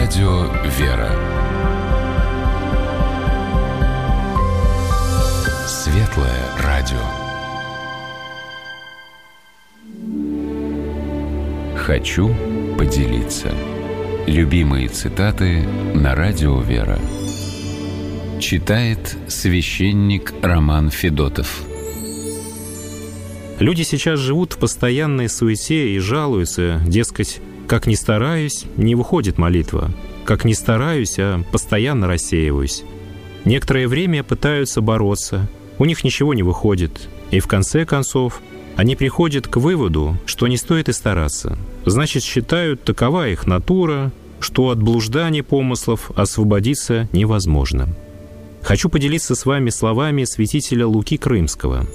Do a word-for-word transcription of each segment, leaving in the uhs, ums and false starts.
Радио «Вера». Светлое радио. Хочу поделиться. Любимые цитаты на Радио «Вера». Читает священник Роман Федотов. Люди сейчас живут в постоянной суете и жалуются, дескать, как ни стараюсь, не выходит молитва. Как ни стараюсь, а постоянно рассеиваюсь. Некоторое время пытаются бороться, у них ничего не выходит. И в конце концов они приходят к выводу, что не стоит и стараться. Значит, считают, такова их натура, что от блужданий помыслов освободиться невозможно. Хочу поделиться с вами словами святителя Луки Крымского.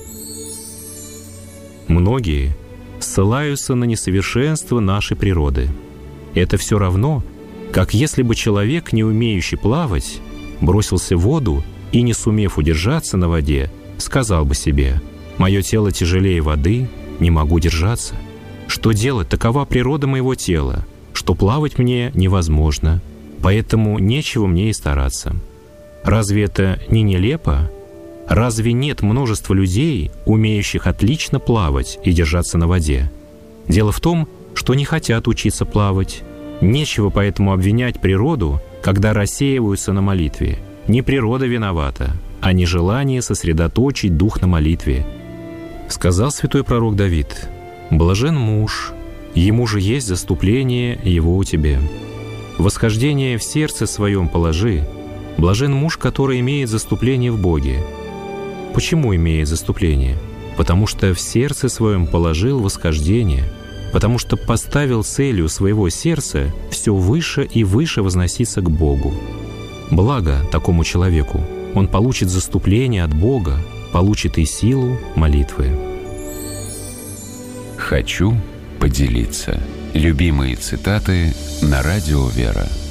Многие ссылаются на несовершенство нашей природы. Это все равно, как если бы человек, не умеющий плавать, бросился в воду и, не сумев удержаться на воде, сказал бы себе: «Мое тело тяжелее воды, не могу держаться. Что делать? Такова природа моего тела, что плавать мне невозможно, поэтому нечего мне и стараться». Разве это не нелепо? Разве нет множества людей, умеющих отлично плавать и держаться на воде? Дело в том, что не хотят учиться плавать. Нечего поэтому обвинять природу, когда рассеиваются на молитве. Не природа виновата, а нежелание сосредоточить дух на молитве. Сказал святой пророк Давид: «Блажен муж, ему же есть заступление его у тебе. Восхождение в сердце своем положи, блажен муж, который имеет заступление в Боге». Почему имеет заступление? Потому что в сердце своем положил восхождение, потому что поставил целью своего сердца все выше и выше возноситься к Богу. Благо такому человеку, он получит заступление от Бога, получит и силу молитвы. Хочу поделиться. Любимые цитаты на Радио «Вера».